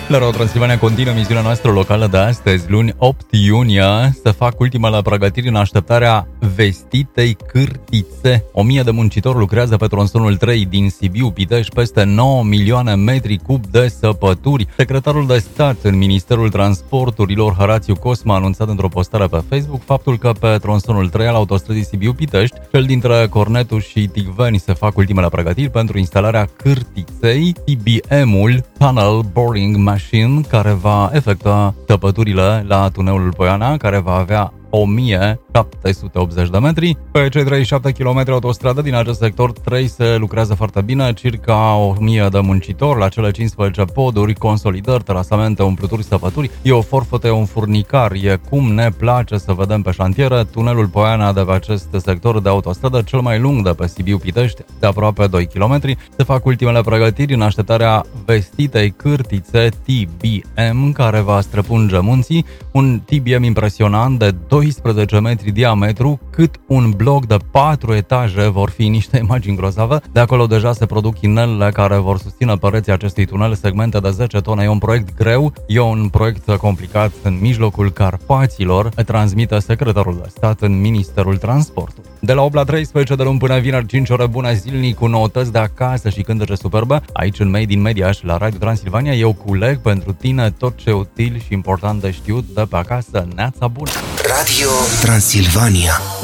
La Radio Transilvania continuă misiunea noastră locală de astăzi, luni 8 iunie, să fac ultimele pregătiri în așteptarea vestitei cârtițe. 1000 de muncitori lucrează pe tronsonul 3 din Sibiu-Pitești, peste 9 milioane metri cub de săpături. Secretarul de stat în Ministerul Transporturilor, Harațiu Cosma, a anunțat într-o postare pe Facebook faptul că pe tronsonul 3 al autostrăzii Sibiu-Pitești, cel dintre Cornetu și Ticveni, se fac ultimele pregătiri pentru instalarea cârtiței, TBM-ul, Tunnel Boring Machine, care va efectua săpăturile la tuneul Poiana, care va avea 1780 de metri. Pe cei 37 km autostradă din acest sector 3 se lucrează foarte bine, circa 1000 de muncitori la cele 15 poduri, consolidări, terasamente, umpluturi, săpături. E o forfătă, e un furnicar, e cum ne place să vedem pe șantiere. Tunelul Poiana de pe acest sector de autostradă, cel mai lung de pe Sibiu-Pitești, de aproape 2 km. Se fac ultimele pregătiri în așteptarea vestitei cârtițe TBM, care va străpunge munții. Un TBM impresionant de 12 metri diametru, cât un bloc de 4 etaje. Vor fi niște imagini grozave. De acolo deja se produc inelele care vor susține pereții acestui tunel, segmente de 10 tone. E un proiect greu, e un proiect complicat în mijlocul Carpaților, transmite secretarul de stat în Ministerul Transportului. De la 8 la 13 de luni până vineri, 5 ore bune zilnic, cu noutăți de acasă și cântece superbe, aici în Made in Media și la Radio Transilvania. Eu culeg pentru tine tot ce e util și important de știut de pe acasă. Neața bună! Radio Transilvania.